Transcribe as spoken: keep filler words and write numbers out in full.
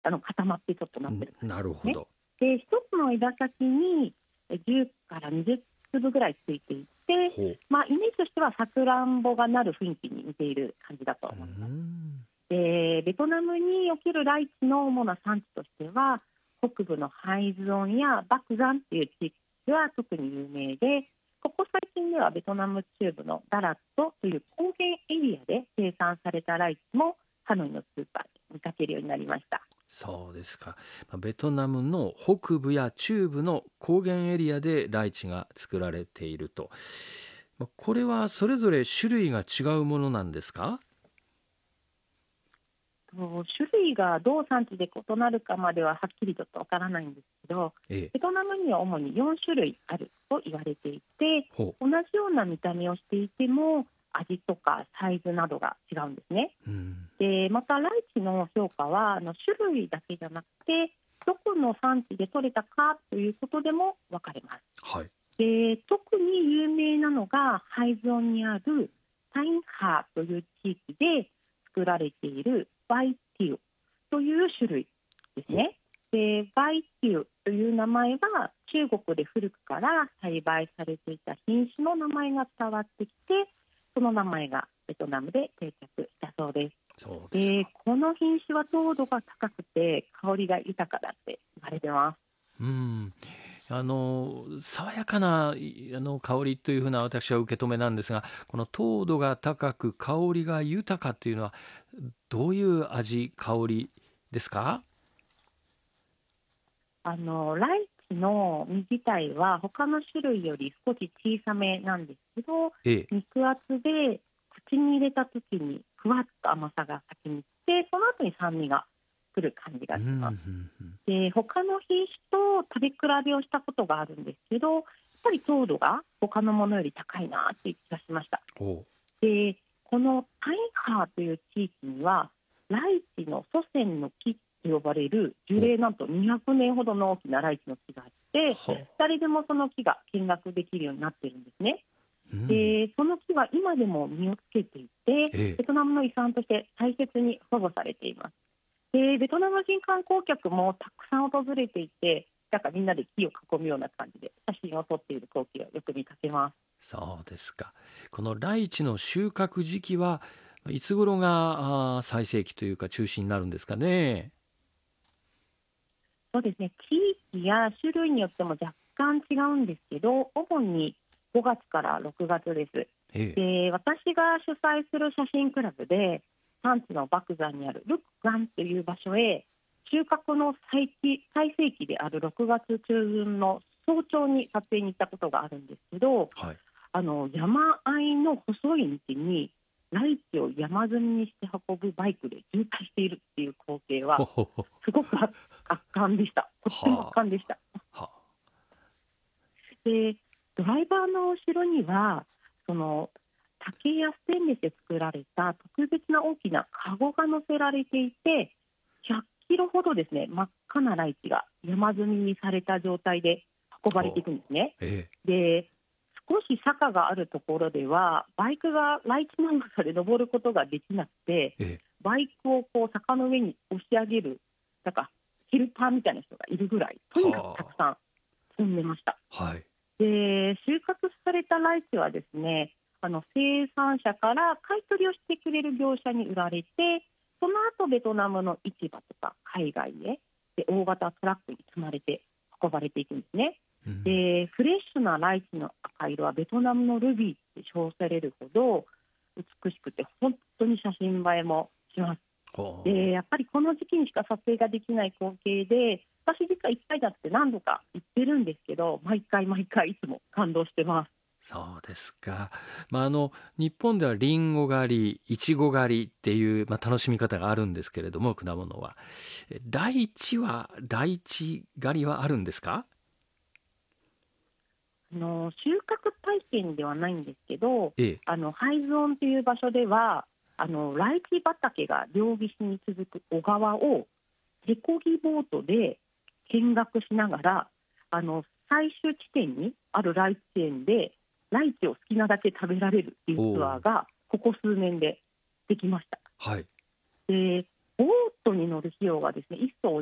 あの固まってちょっとなってる、 んなるほね。 ど。 で一つの枝先にじゅうからにじゅうつぶぐらいついていて、 ほう。 まあ、イメージとしてはさくらんぼがなる雰囲気に似ている感じだとう思います。 ん。 でベトナムにおけるライチの主な産地としては、北部のハイズオンやバクザンという地域は特に有名で、ここ最近ではベトナム中部のダラットという高原エリアで生産されたライチもハノイのスーパーで見かけるようになりました。 そうですか。まあベトナムの北部や中部の高原エリアでライチが作られていると。まあこれはそれぞれ種類が違うものなんですか？ と種類がどう産地で異なるかまでははっきりとわからないんですけど、 ええ。 ベトナムには主によん種類あると言われていて、 ほ同じような見た目をしていても味とかサイズなどが違うんですね。 う。うん。 でまたライチの評価はあの種類だけじゃなくて、どこの産地で採れたかということでも分かれます。 はい。 で特に有名なのがハイズオンにあるタインハーという地域で作られているバイティウという種類ですね。でバイティウという名前は中国で古くから栽培されていた品種の名前が伝わってきて、その名前がベトナムで定着したそうです。でそうですか。 この品種は糖度が高くて香りが豊かだって言われてます。 うん。あの爽やかないあの香りというふうな私は受け止めなんですが、この糖度が高く香りが豊かというのはどういう味香りですか？ あのライチの実自体は他の種類より少し小さめなんですけど、 ええ。 肉厚で口に入れた時にふわっと甘さが先に来て、その後に酸味が来る感じがうんうんします。 うん。 で他の品種と食べ比べをしたことがあるんですけど、やっぱり糖度が他のものより高いなっていう気がしました。 おう。 でこのタイハーという地域にはライチの祖先の木と呼ばれる樹齢なんとにひゃくねんほどの大きなライチの木があって、 はあ。 誰でもその木が見学できるようになっているんですね。 うん。 でその木は今でも実をつけていて、 ええ。 ベトナムの遺産として大切に保護されています。でベトナム人観光客もたくさん訪れていて、なんかみんなで木を囲むような感じで写真を撮っている光景をよく見かけます。 そうですか。このライチの収穫時期はいつ頃があー最盛期というか中心になるんですかね。 そうですね、地域や種類によっても若干違うんですけど、主にごがつからろくがつです。 ええ。 で私が主催する写真クラブで産地の漠山にあるルックガンという場所へ収穫の最期最盛期であるろくがつ中旬の早朝に撮影に行ったことがあるんですけど、 はい。 あの山あいの細い道にライチを山積みにして運ぶバイクで渋滞しているっていう光景はほほほ。 すごく圧巻でした。とっても圧は巻でした。 あ。はでドライバーの後ろにはその竹やステンレスで作られた特別な大きなカゴが乗せられていて、ひゃっキロほどですね、真っ赤なライチが山積みにされた状態で運ばれていくんですね。 ええ。 で少し坂があるところではバイクがライチの重さで登ることができなくて、 ええ。 バイクをこう坂の上に押し上げるなんかヘルパーみたいな人がいるぐらい、とにかくたくさん積んでました。 はい。 で収穫されたライチはですね、あの生産者から買い取りをしてくれる業者に売られて、その後ベトナムの市場とか海外へで大型トラックに積まれて運ばれていくんですね。 うん。 でフレッシュなライチの赤色はベトナムのルビーって称されるほど美しくて、本当に写真映えもします。 ほう。 でやっぱりこの時期にしか撮影ができない光景で、私実はいっかいだって何度か行ってるんですけど、毎回毎回いつも感動してます。 そうですか。まあ、あの日本ではリンゴ狩り、イチゴ狩りっていう、まあ、楽しみ方があるんですけれども、果物はえライチはライチ狩りはあるんですか？ あの収穫体験ではないんですけど、 ええ。 あのハイズオンという場所ではあのライチ畑が両岸に続く小川を手漕ぎボートで見学しながら、あの最終地点にあるライチ園でライチを好きなだけ食べられるっていうツアーがここ数年でできました。 はい。 でボートに乗る費用がですね、いっそう